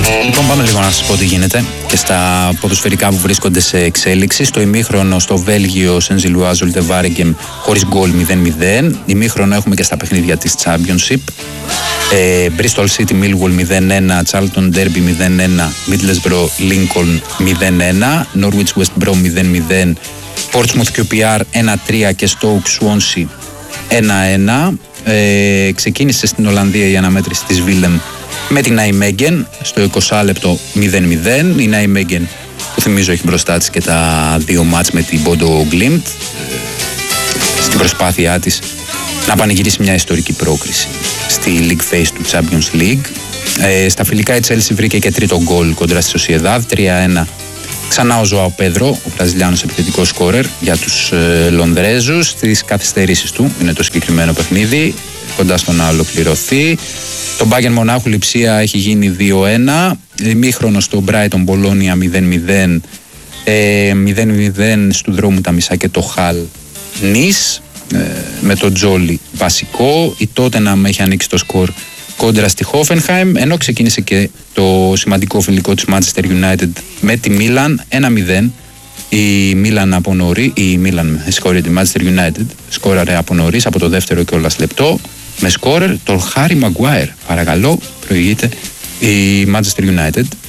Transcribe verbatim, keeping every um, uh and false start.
Λοιπόν, πάμε λίγο να σας πω τι γίνεται και στα ποδοσφαιρικά που βρίσκονται σε εξέλιξη. Στο ημίχρονο στο Βέλγιο, Σεν-Ζιλουάζ Ζουλτε Βάρεγκεμ χωρίς γκολ μηδέν μηδέν. Ημίχρονο έχουμε και στα παιχνίδια της Championship. Ε, Bristol City Millwall μηδέν ένα, Charlton Derby μηδέν ένα, Middlesbrough Lincoln μηδέν ένα, Norwich West Brom μηδέν μηδέn, Portsmouth κιου πι αρ ένα τρία και Stoke Swansea ένα ένα. Ε, ξεκίνησε στην Ολλανδία η αναμέτρηση της Willem με την Nijmegen στο είκοσι λεπτό μηδέν μηδέν. Η Nijmegen, που θυμίζω έχει μπροστά της και τα δύο μάτς με την Bodo Glimt, στην προσπάθειά της να πανηγυρίσει μια ιστορική πρόκριση στη League Phase του Champions League. Ε, στα φιλικά η Chelsea βρήκε και τρίτο γκολ κοντρα στη Sociedad, τρία ένα. Ξανά ο Ζωάο Πέδρο, ο Βραζιλιάνος επιθετικός σκόρερ για τους ε, Λονδρέζους. Στις καθυστερήσεις του είναι το συγκεκριμένο παιχνίδι, κοντά στο να ολοκληρωθεί. Το Bayern Μονάχου Λειψία έχει γίνει δύο ένα. Ημίχρονο στο Brighton Bologna μηδέν μηδέν. Ε, μηδέν μηδέν στου δρόμου τα μισά και το Χαλ Νις, ε, με το Τζόλι βασικό. Η Tottenham έχει ανοίξει το σκορ κόντρα στη Hoffenheim, ενώ ξεκίνησε και το σημαντικό φιλικό της Manchester United με τη Milan ένα μηδέν. Η Milan από νωρί, η Milan, συγχωρείτε, η Manchester United σκόραρε από νωρίς, από το δεύτερο κιόλας λεπτό, με σκόρερ τον Harry Maguire. Παρακαλώ, προηγείται η Manchester United.